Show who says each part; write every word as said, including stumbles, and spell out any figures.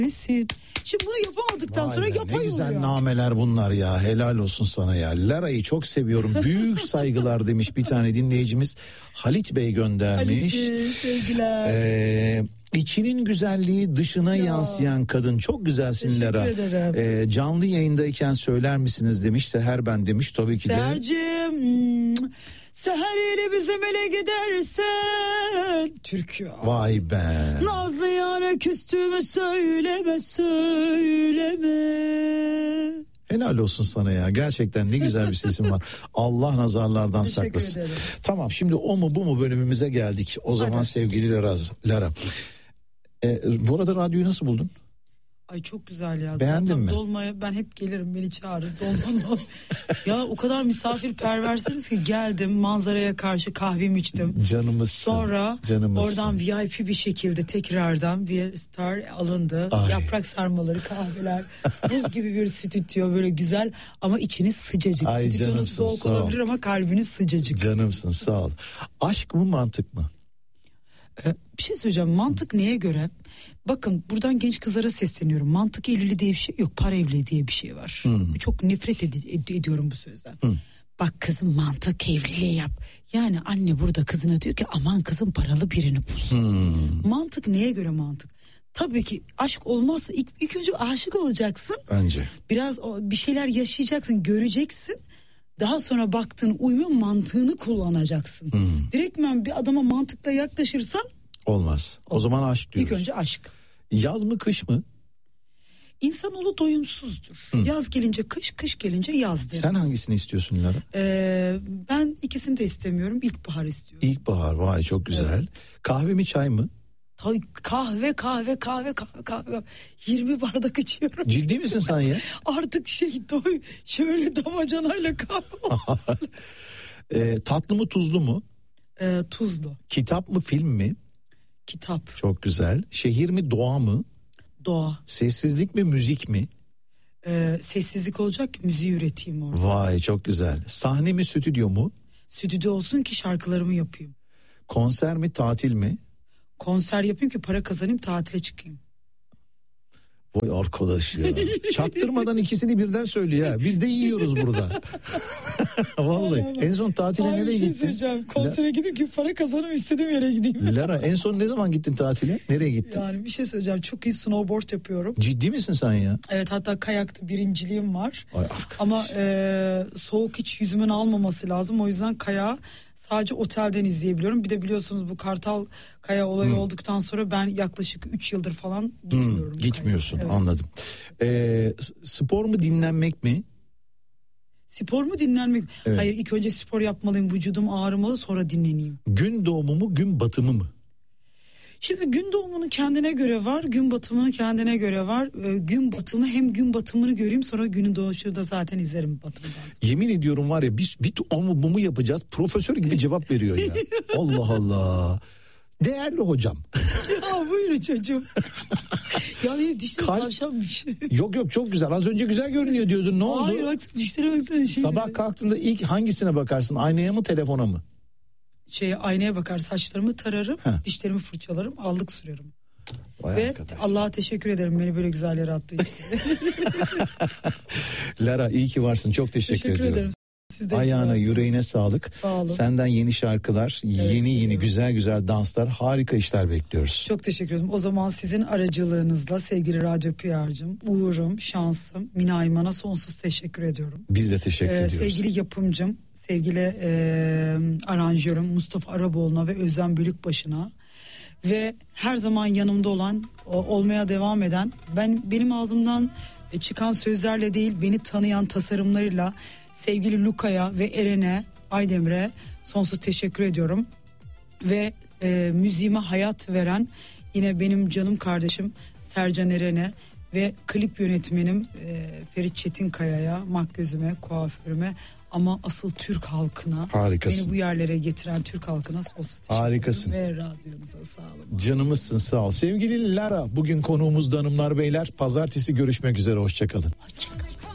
Speaker 1: nesin? Şimdi bunu yapamadıktan
Speaker 2: Vay
Speaker 1: sonra
Speaker 2: be,
Speaker 1: yapay
Speaker 2: ne güzel
Speaker 1: oluyor.
Speaker 2: nameler bunlar ya, helal olsun sana ya. Lara'yı çok seviyorum, büyük saygılar demiş bir tane dinleyicimiz. Halit Bey göndermiş.
Speaker 1: Halit'ciğim, sevgiler.
Speaker 2: Ee, içinin güzelliği dışına ya. yansıyan kadın, çok güzelsin
Speaker 1: Teşekkür
Speaker 2: Lara.
Speaker 1: ederim.
Speaker 2: Ee, canlı yayındayken söyler misiniz demiş. Seher ben demiş, tabii ki de.
Speaker 1: Seher'cim, hmm, Seher ile bize mele gidersen Türkiye.
Speaker 2: Vay be.
Speaker 1: Nazlı yâre küstüğümü söyleme söyleme.
Speaker 2: Helal olsun sana ya, gerçekten ne güzel bir sesin var. Allah nazarlardan
Speaker 1: Teşekkür
Speaker 2: saklasın.
Speaker 1: ederim.
Speaker 2: Tamam, şimdi o mu bu mu bölümümüze geldik. O zaman
Speaker 1: Hadi.
Speaker 2: sevgili Lara, Lara. Ee, bu arada radyoyu nasıl buldun?
Speaker 1: Ay çok güzel ya.
Speaker 2: Beğendin
Speaker 1: Zaten
Speaker 2: mi?
Speaker 1: Dolma'ya ben hep gelirim, beni çağırın. Dolma. Ya o kadar misafirperversiniz ki geldim, manzaraya karşı kahvemi içtim.
Speaker 2: Canımızsın.
Speaker 1: Sonra
Speaker 2: canımızsın.
Speaker 1: oradan V I P bir şekilde tekrardan bir star alındı.
Speaker 2: Ay.
Speaker 1: Yaprak sarmaları, kahveler, buz gibi bir stüdyo, böyle güzel ama içiniz sıcacık.
Speaker 2: Ay
Speaker 1: Stüdyonuz
Speaker 2: canımsın,
Speaker 1: soğuk
Speaker 2: sağ ol.
Speaker 1: olabilir ama kalbiniz sıcacık.
Speaker 2: Canımsın, sağ ol. Aşk mı, mantık mı?
Speaker 1: Ee, bir şey söyleyeceğim, mantık neye göre? Bakın, buradan genç kızlara sesleniyorum. Mantık evliliği diye bir şey yok, para evliliği diye bir şey var.
Speaker 2: Hmm.
Speaker 1: Çok nefret ed- ed- ediyorum bu sözden.
Speaker 2: Hmm.
Speaker 1: Bak kızım, mantık evliliği yap. Yani anne burada kızına diyor ki aman kızım paralı birini bul.
Speaker 2: Hmm.
Speaker 1: Mantık neye göre mantık? Tabii ki aşk olmazsa ilk, ilk önce aşık olacaksın.
Speaker 2: Bence.
Speaker 1: Biraz o, bir şeyler yaşayacaksın, göreceksin. Daha sonra baktın uymuyor, mantığını kullanacaksın.
Speaker 2: Hmm.
Speaker 1: Direktmen bir adama mantıkla yaklaşırsan
Speaker 2: Olmaz. O
Speaker 1: olmaz.
Speaker 2: zaman aşk diyoruz.
Speaker 1: İlk önce aşk.
Speaker 2: Yaz mı, kış mı?
Speaker 1: İnsanoğlu doyumsuzdur.
Speaker 2: Hı.
Speaker 1: Yaz gelince kış, kış gelince yaz deriz.
Speaker 2: Sen hangisini istiyorsun Lara?
Speaker 1: Ee, ben ikisini de istemiyorum. İlkbahar istiyorum.
Speaker 2: İlkbahar, vay çok güzel.
Speaker 1: Evet.
Speaker 2: Kahve mi, çay mı?
Speaker 1: Tabii kahve kahve kahve kahve kahve. yirmi bardak içiyorum.
Speaker 2: Ciddi misin sen ya?
Speaker 1: Artık şey doy şöyle damacanayla kahve olmasın.
Speaker 2: Ee, tatlı mı, tuzlu mu?
Speaker 1: ee, tuzlu.
Speaker 2: Kitap mı, film mi?
Speaker 1: Kitap.
Speaker 2: Çok güzel. Şehir mi, doğa mı?
Speaker 1: Doğa.
Speaker 2: Sessizlik mi, müzik mi?
Speaker 1: Ee, sessizlik olacak ki müziği üreteyim orada.
Speaker 2: Vay çok güzel. Sahne mi, stüdyo mu?
Speaker 1: Stüdyo olsun ki şarkılarımı yapayım.
Speaker 2: Konser mi, tatil mi?
Speaker 1: Konser yapayım ki para kazanayım, tatile çıkayım.
Speaker 2: Vay arkadaş ya. Çaktırmadan ikisini birden söylüyor ya. Biz de yiyoruz burada. Vallahi.
Speaker 1: Aynen.
Speaker 2: En son tatile
Speaker 1: Ay,
Speaker 2: nereye
Speaker 1: bir şey
Speaker 2: gittin?
Speaker 1: söyleyeceğim. Konsere gidip ki para kazanayım, istediğim yere gideyim.
Speaker 2: Lara, en son ne zaman gittin tatile? Nereye gittin?
Speaker 1: Yani bir şey söyleyeceğim. Çok iyi snowboard yapıyorum.
Speaker 2: Ciddi misin sen ya?
Speaker 1: Evet, hatta kayakta birinciliğim var.
Speaker 2: Ay arkadaş.
Speaker 1: Ama e, soğuk hiç yüzümün almaması lazım. O yüzden kayağı sadece otelden izleyebiliyorum. Bir de biliyorsunuz bu Kartal Kaya olayı hmm. olduktan sonra ben yaklaşık üç yıldır falan gitmiyorum.
Speaker 2: Hmm, gitmiyorsun,
Speaker 1: evet.
Speaker 2: Anladım. Ee, spor mu, dinlenmek mi?
Speaker 1: Spor mu, dinlenmek mi?
Speaker 2: Evet.
Speaker 1: Hayır, ilk önce spor yapmalıyım. Vücudum ağrımalı, sonra dinleneyim.
Speaker 2: Gün doğumu mu, gün batımı mı?
Speaker 1: Şimdi gün doğumunu kendine göre var, gün batımını kendine göre var. Ee, gün batımı, hem gün batımını göreyim, sonra günün doğuşu da zaten izlerim batımından sonra.
Speaker 2: Yemin ediyorum var ya, biz bir o mu bu mu yapacağız, profesör gibi cevap veriyor ya. Allah Allah. Değerli hocam.
Speaker 1: Ya buyurun çocuğum. Ya benim dişlerim
Speaker 2: Kalp...
Speaker 1: tavşanmış.
Speaker 2: Yok yok, çok güzel. Az önce güzel görünüyor diyordun, ne oldu?
Speaker 1: Hayır, baksana dişlere baksana. Şey
Speaker 2: Sabah kalktığında ilk hangisine bakarsın? Aynaya mı, telefona mı?
Speaker 1: Şey, aynaya bakar, saçlarımı tararım,
Speaker 2: Heh.
Speaker 1: dişlerimi fırçalarım, allık sürerim.
Speaker 2: Vay
Speaker 1: ve
Speaker 2: arkadaş.
Speaker 1: Allah'a teşekkür ederim beni böyle güzel yere attığı için.
Speaker 2: Lara, iyi ki varsın, çok teşekkür,
Speaker 1: teşekkür
Speaker 2: ediyorum.
Speaker 1: ederim. Siz de
Speaker 2: Ayağına,
Speaker 1: iyi
Speaker 2: yüreğine sağlık.
Speaker 1: Sağ olun.
Speaker 2: Senden yeni şarkılar,
Speaker 1: Evet,
Speaker 2: yeni yeni
Speaker 1: biliyorum.
Speaker 2: güzel güzel danslar, harika işler bekliyoruz.
Speaker 1: Çok teşekkür ederim. O zaman sizin aracılığınızla sevgili Radyo P R'cığım, uğurum, şansım, Mina Ayman'a sonsuz teşekkür ediyorum.
Speaker 2: Biz de teşekkür
Speaker 1: Ee,
Speaker 2: ediyoruz.
Speaker 1: sevgili yapımcım, sevgili e, aranjörüm Mustafa Araboğlu'na ve Özlem Bölükbaşı'na ve her zaman yanımda olan, o, olmaya devam eden, ben benim ağzımdan çıkan sözlerle değil, beni tanıyan tasarımlarıyla sevgili Luka'ya ve Eren'e, Aydemir'e sonsuz teşekkür ediyorum. Ve e, müziğime hayat veren yine benim canım kardeşim Sercan Eren'e ve klip yönetmenim e, Ferit Çetinkaya'ya, makyözüme, kuaförüme, ama asıl Türk halkına,
Speaker 2: Harikasın.
Speaker 1: beni bu yerlere getiren Türk halkına sonsuz teşekkür
Speaker 2: Harikasın.
Speaker 1: ederim. Ve radyonuza sağ olun.
Speaker 2: Canımızsın, sağ ol. Sevgili Lara, bugün konuğumuz hanımlar beyler. Pazartesi görüşmek üzere, hoşçakalın.
Speaker 1: Hoşçakalın.